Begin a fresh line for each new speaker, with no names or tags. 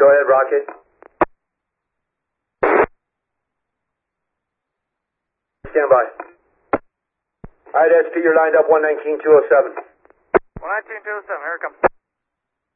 Go ahead, Rocket. Stand by. All right, SP, you're lined up 119-207.
119-207, here it comes.